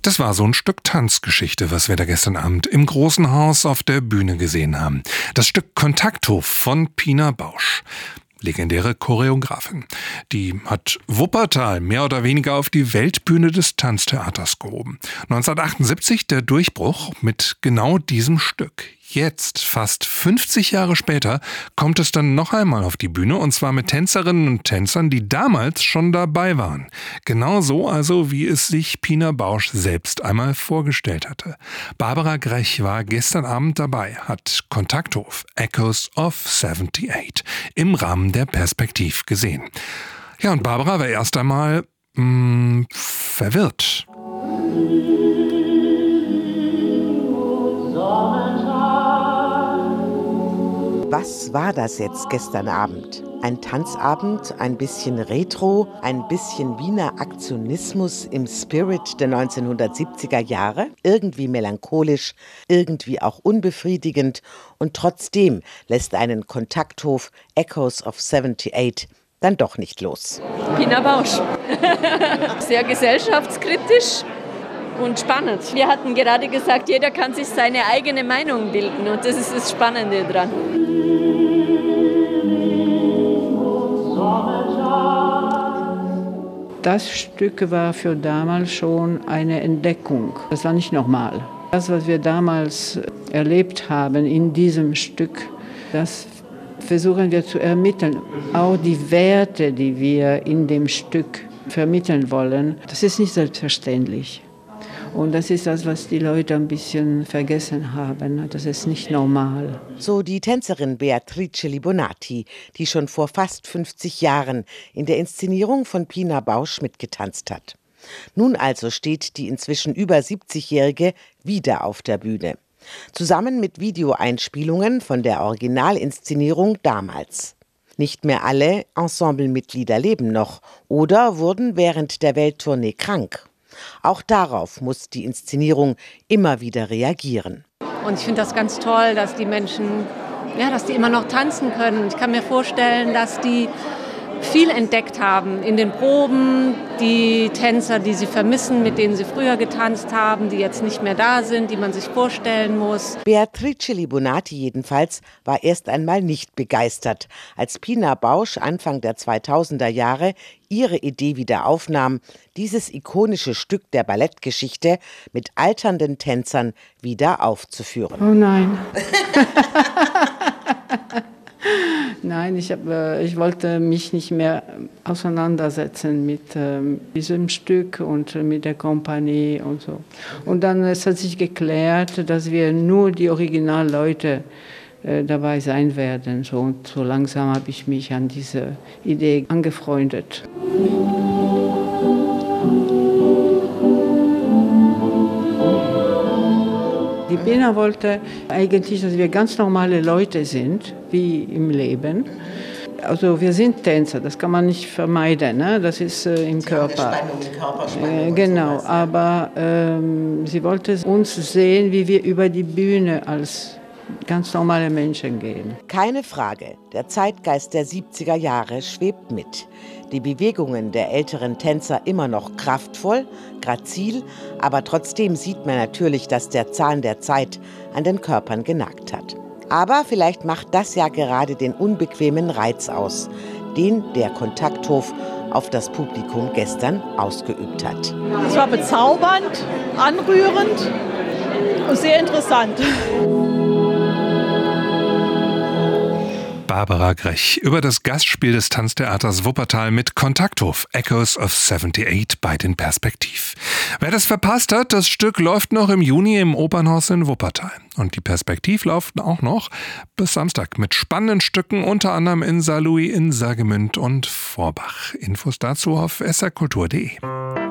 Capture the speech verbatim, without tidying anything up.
Das war so ein Stück Tanzgeschichte, was wir da gestern Abend im Großen Haus auf der Bühne gesehen haben. Das Stück Kontakthof von Pina Bausch. Legendäre Choreografin. Die hat Wuppertal mehr oder weniger auf die Weltbühne des Tanztheaters gehoben. neunzehnhundertachtundsiebzig der Durchbruch mit genau diesem Stück. Jetzt, fast fünfzig Jahre später, kommt es dann noch einmal auf die Bühne, und zwar mit Tänzerinnen und Tänzern, die damals schon dabei waren. Genauso also, wie es sich Pina Bausch selbst einmal vorgestellt hatte. Barbara Grech war gestern Abend dabei, hat Kontakthof Echoes of achtundsiebzig im Rahmen der Perspektiv gesehen. Ja, und Barbara war erst einmal mh, verwirrt. Was war das jetzt gestern Abend? Ein Tanzabend, ein bisschen Retro, ein bisschen Wiener Aktionismus im Spirit der neunzehnhundertsiebziger Jahre? Irgendwie melancholisch, irgendwie auch unbefriedigend, und trotzdem lässt einen Kontakthof Echoes of achtundsiebzig dann doch nicht los. Pina Bausch. Sehr gesellschaftskritisch und spannend. Wir hatten gerade gesagt, jeder kann sich seine eigene Meinung bilden, und das ist das Spannende dran. Das Stück war für damals schon eine Entdeckung. Das war nicht normal. Das, was wir damals erlebt haben in diesem Stück, das versuchen wir zu ermitteln. Auch die Werte, die wir in dem Stück vermitteln wollen, das ist nicht selbstverständlich. Und das ist das, was die Leute ein bisschen vergessen haben. Das ist nicht normal. So die Tänzerin Beatrice Libonati, die schon vor fast fünfzig Jahren in der Inszenierung von Pina Bausch mitgetanzt hat. Nun also steht die inzwischen über siebzigjährige wieder auf der Bühne. Zusammen mit Videoeinspielungen von der Originalinszenierung damals. Nicht mehr alle Ensemblemitglieder leben noch oder wurden während der Welttournee krank. Auch darauf muss die Inszenierung immer wieder reagieren. Und ich finde das ganz toll, dass die Menschen, ja, dass die immer noch tanzen können. Ich kann mir vorstellen, dass die viel entdeckt haben in den Proben, die Tänzer, die sie vermissen, mit denen sie früher getanzt haben, die jetzt nicht mehr da sind, die man sich vorstellen muss. Beatrice Libonati jedenfalls war erst einmal nicht begeistert, als Pina Bausch Anfang der zweitausender Jahre ihre Idee wieder aufnahm, dieses ikonische Stück der Ballettgeschichte mit alternden Tänzern wieder aufzuführen. Oh nein. Nein, ich, hab, ich wollte mich nicht mehr auseinandersetzen mit äh, diesem Stück und mit der Kompanie und so. Und dann es hat sich geklärt, dass wir nur die Originalleute äh, dabei sein werden. So, und so langsam habe ich mich an diese Idee angefreundet. Die Pina wollte eigentlich, dass wir ganz normale Leute sind, wie im Leben. Also wir sind Tänzer, das kann man nicht vermeiden, ne? Das ist äh, im Körper. Äh, genau, aber ähm, sie wollte uns sehen, wie wir über die Bühne als ganz normale Menschen gehen. Keine Frage, der Zeitgeist der siebziger Jahre schwebt mit. Die Bewegungen der älteren Tänzer immer noch kraftvoll, grazil, aber trotzdem sieht man natürlich, dass der Zahn der Zeit an den Körpern genagt hat. Aber vielleicht macht das ja gerade den unbequemen Reiz aus, den der Kontakthof auf das Publikum gestern ausgeübt hat. Es war bezaubernd, anrührend und sehr interessant. Barbara Grech über das Gastspiel des Tanztheaters Wuppertal mit Kontakthof Echoes of achtundsiebzig bei den Perspektiv. Wer das verpasst hat, das Stück läuft noch im Juni im Opernhaus in Wuppertal. Und die Perspektiv läuft auch noch bis Samstag mit spannenden Stücken, unter anderem in Saarlouis, in Saargemünd und Vorbach. Infos dazu auf s r kultur punkt d e.